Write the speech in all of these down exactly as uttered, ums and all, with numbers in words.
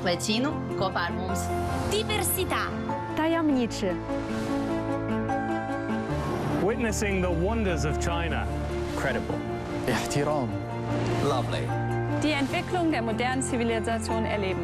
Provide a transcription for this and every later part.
vecino kopā ar mums. Diversità. Tajemniczy. Witnessing the wonders of China. Credible. احترام. Lovely. Die Entwicklung der modernen Zivilisation erleben.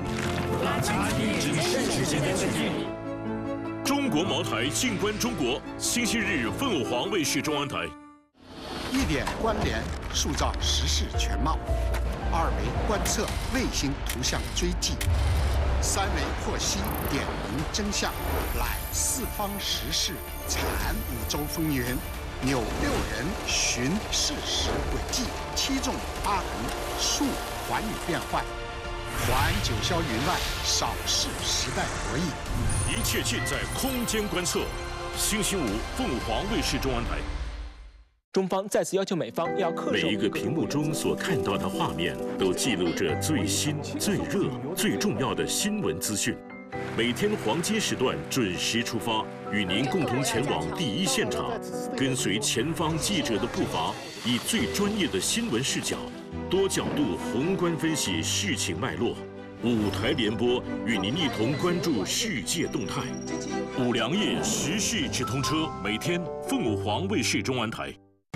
中国茅台静观中国，星期日凤凰凰卫视中央台。 一点关联，塑造时事全貌；二维观测，卫星图像追迹；三维获悉，点明真相。来四方时事，阐五洲风云。扭六人寻事实轨迹，七纵八横述寰宇变幻，还九霄云外，扫视时代博弈。 一切尽在空间观测。星期五，凤凰卫视中央台。 中方再次要求美方要恪守。 每一个屏幕中所看到的画面，都记录着最新、最热、最重要的新闻资讯。每天黄金时段准时出发，与您共同前往第一现场，跟随前方记者的步伐，以最专业的新闻视角，多角度宏观分析事情脉络。五台联播，与您一同关注世界动态。五粮液时事直通车，每天凤凰卫视中央台。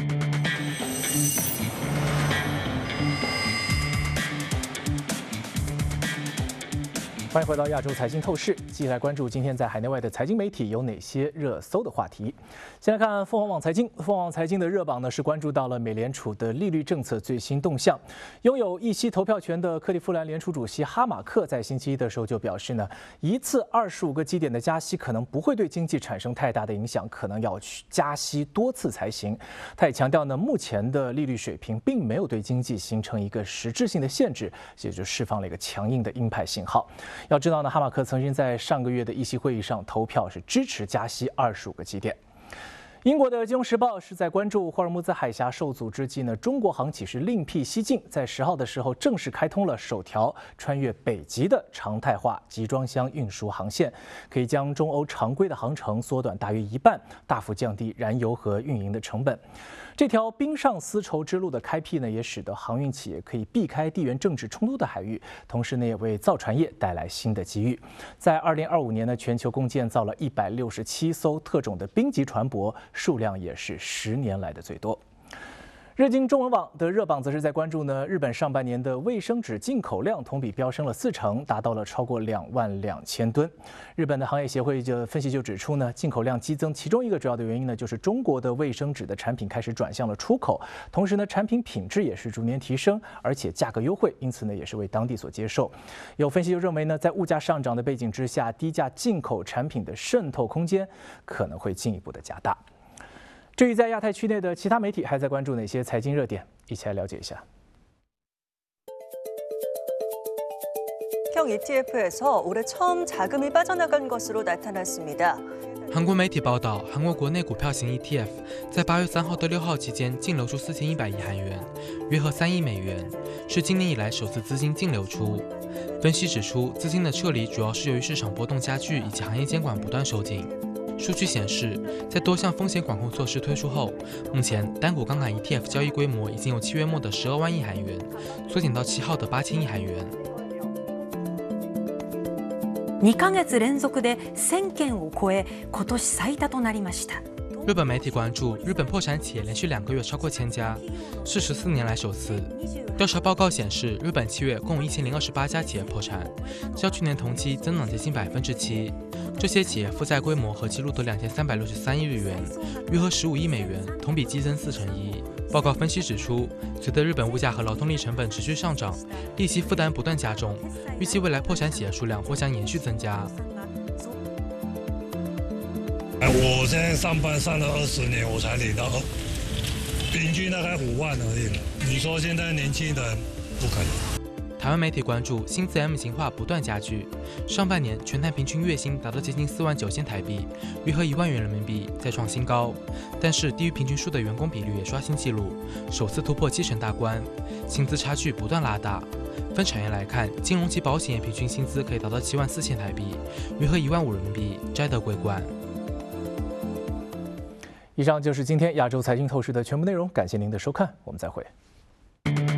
欢迎回到亚洲财经透视，继续来关注今天在海内外的财经媒体有哪些热搜的话题。先来看凤凰网财经，凤凰网财经的热榜呢是关注到了美联储的利率政策最新动向。拥有议息投票权的克利夫兰联储主席哈马克在星期一的时候就表示呢，一次二十五个基点的加息可能不会对经济产生太大的影响，可能要去加息多次才行。他也强调呢，目前的利率水平并没有对经济形成一个实质性的限制，也就释放了一个强硬的鹰派信号。要知道呢，哈马克曾经在上个月的议息会议上投票是支持加息二十五个基点。英国的《金融时报》是在关注霍尔木兹海峡受阻之际呢，中国航企是另辟蹊径，在十号的时候正式开通了首条穿越北极的常态化集装箱运输航线，可以将中欧常规的航程缩短大约一半，大幅降低燃油和运营的成本。这条冰上丝绸之路的开辟呢，也使得航运企业可以避开地缘政治冲突的海域，同时呢，也为造船业带来新的机遇。在二零二五年呢，全球共建造了一百六十七艘特种的冰级船舶，数量也是十年来的最多。日经中文网的热榜则是在关注呢，日本上半年的卫生纸进口量同比飙升了四成，达到了超过两万两千吨。日本的行业协会就分析就指出呢，进口量激增，其中一个主要的原因呢，就是中国的卫生纸的产品开始转向了出口，同时呢，产品品质也是逐年提升，而且价格优惠，因此呢，也是为当地所接受。有分析就认为呢，在物价上涨的背景之下，低价进口产品的渗透空间可能会进一步的加大。至于在亚太区内的其他媒体还在关注哪些财经热点，一起来了解一下。 형 이티에프에서 올해 처음 자금이 빠져나간 것으로 나타났습니다. 韩国媒体报道，韩国国内股票型 E T F 在八月三号到六号期间净流出四千一百亿韩元，约合三亿美元，是今年以来首次资金净流出。分析指出，资金的撤离主要是由于市场波动加剧以及行业监管不断收紧。 数据显示，在多项风险管控措施推出后，目前单股杠杆 E T F 交易规模已经由七月末的十二万亿韩元缩减到七号的八千亿韩元。 にかげつ連続で千件を超え、今年最多となりました。 日本媒体关注，日本破产企业连续两个月超过千家，是十四年来首次。调查报告显示，日本七月共有一千零二十八家企业破产，较去年同期增长接近百分之七。这些企业负债规模合计录得两千三百六十三亿日元，约合十五亿美元，同比激增四成一。报告分析指出，随着日本物价和劳动力成本持续上涨，利息负担不断加重，预计未来破产企业数量或将延续增加。 我现在上班上了二十年，我才领到平均大概五万而已。你说现在年轻人不可能？ 台湾媒体关注薪资 M 型化不断加剧，上半年全台平均月薪达到接近四万九千台币，约合一万元人民币，再创新高。但是低于平均数的员工比率也刷新纪录，首次突破七成大关，薪资差距不断拉大。分产业来看，金融及保险业平均薪资可以达到七万四千台币，约合一万五人民币，摘得桂冠。 以上就是今天亚洲财经透视的全部内容，感谢您的收看，我们再会。